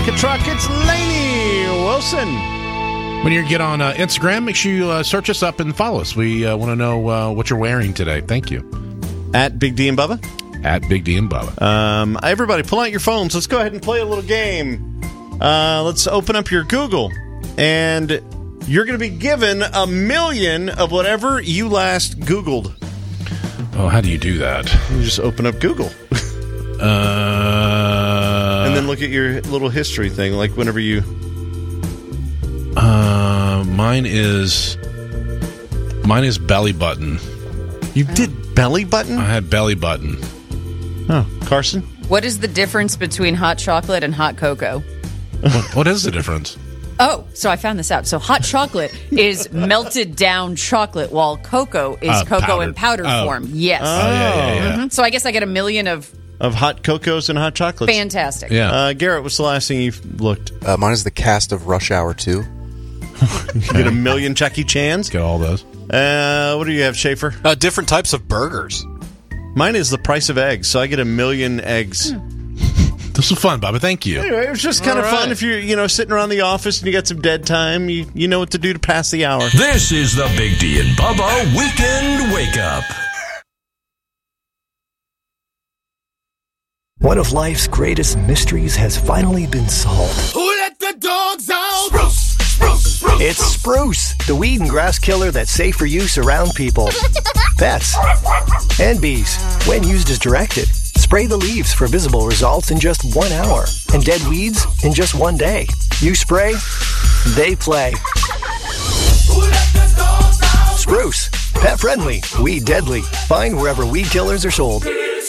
Bucket Truck. It's Lainey Wilson. When you get on Instagram, make sure you search us up and follow us. We want to know what you're wearing today. Thank you. At Big D and Bubba. At Big D and Bubba. Everybody, pull out your phones. Let's go ahead and play a little game. Let's open up your Google, and you're going to be given 1 million of whatever you last Googled. Oh, how do you do that? You just open up Google. And then look at your little history thing, like whenever you... Mine is belly button. You did belly button? I had belly button. Oh, Carson? What is the difference between hot chocolate and hot cocoa? What is the difference? Oh, so I found this out. So hot chocolate is melted down chocolate, while cocoa is cocoa in powder form. Yes. Oh, yeah. Mm-hmm. So I guess I get 1 million of hot cocos and hot chocolates. Fantastic. Yeah. Garrett, what's the last thing you've looked? Mine is the cast of Rush Hour 2. You get 1 million Chucky Chans. Get all those. What do you have, Schaefer? Different types of burgers. Mine is the price of eggs, so I get 1 million eggs. This was fun, Bubba. Thank you. Anyway, it was just kind of fun if you're sitting around the office and you got some dead time. You know what to do to pass the hour. This is the Big D and Bubba Weekend Wake Up. One of life's greatest mysteries has finally been solved. Who let the dogs out? Spruce. It's Spruce, the weed and grass killer that's safe for use around people, pets, and bees. When used as directed, spray the leaves for visible results in just 1 hour, and dead weeds in just 1 day. You spray, they play. Who let the dogs out? Spruce, pet friendly, weed deadly. Find wherever weed killers are sold.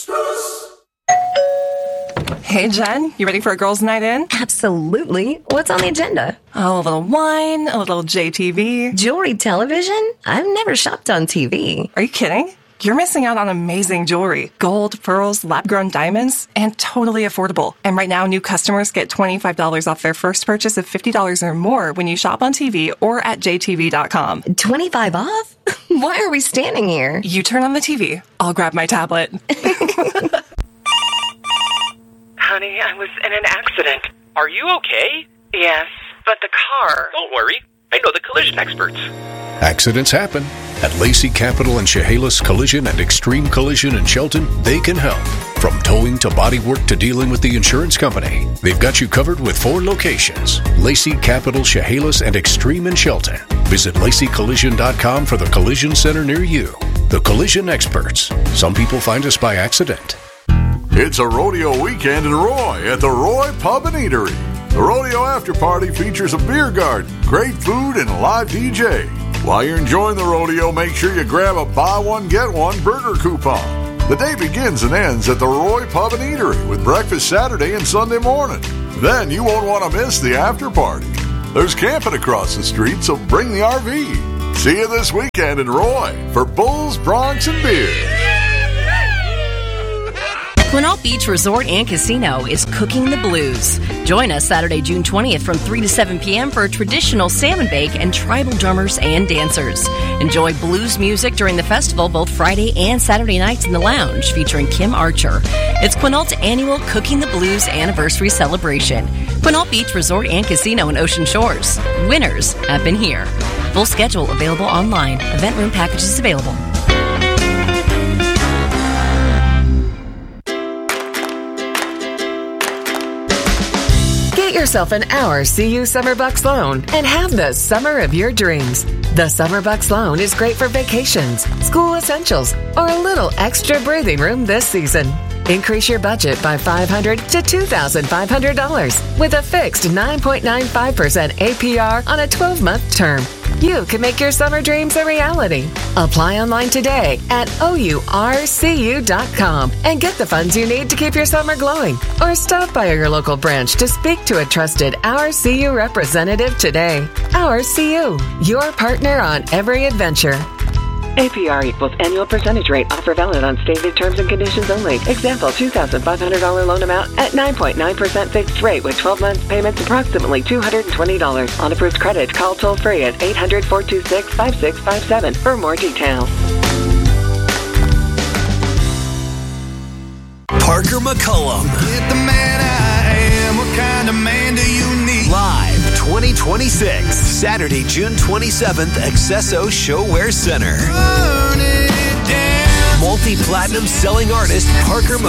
Hey, Jen, you ready for a girls' night in? Absolutely. What's on the agenda? Oh, a little wine, a little JTV. Jewelry television? I've never shopped on TV. Are you kidding? You're missing out on amazing jewelry. Gold, pearls, lab-grown diamonds, and totally affordable. And right now, new customers get $25 off their first purchase of $50 or more when you shop on TV or at jtv.com. 25 off? Why are we standing here? You turn on the TV. I'll grab my tablet. Honey, I was in an accident. Are you okay? Yes, but the car... Don't worry. I know the collision experts. Accidents happen. At Lacey Capital and Chehalis Collision and Extreme Collision in Shelton, they can help. From towing to bodywork to dealing with the insurance company, they've got you covered with 4 locations. Lacey Capital, Chehalis, and Extreme in Shelton. Visit LaceyCollision.com for the collision center near you. The collision experts. Some people find us by accident. It's a rodeo weekend in Roy at the Roy Pub and Eatery. The rodeo after party features a beer garden, great food, and a live DJ. While you're enjoying the rodeo, make sure you grab a buy one, get one burger coupon. The day begins and ends at the Roy Pub and Eatery with breakfast Saturday and Sunday morning. Then you won't want to miss the after party. There's camping across the street, so bring the RV. See you this weekend in Roy for Bulls, Bronx, and beer. Quinault Beach Resort and Casino is cooking the blues. Join us Saturday, June 20th from 3 to 7 p.m. for a traditional salmon bake and tribal drummers and dancers. Enjoy blues music during the festival both Friday and Saturday nights in the lounge featuring Kim Archer. It's Quinault's annual Cooking the Blues anniversary celebration. Quinault Beach Resort and Casino in Ocean Shores. Winners have been here. Full schedule available online. Event room packages available. Get yourself an Our CU Summer Bucks loan and have the summer of your dreams. The Summer Bucks loan is great for vacations, school essentials, or a little extra breathing room this season. Increase your budget by $500 to $2,500 with a fixed 9.95% APR on a 12-month term. You can make your summer dreams a reality. Apply online today at OURCU.com and get the funds you need to keep your summer glowing. Or stop by your local branch to speak to a trusted OurCU representative today. OurCU, your partner on every adventure. APR equals annual percentage rate. Offer valid on stated terms and conditions only. Example, $2,500 loan amount at 9.9% fixed rate with 12 months payments approximately $220. On approved credit, call toll free at 800-426-5657 for more details. Parker McCullum. Get the man I am. What kind of man do you 2026. Saturday, June 27th, Accesso Showwear Center. Multi-platinum selling artist Parker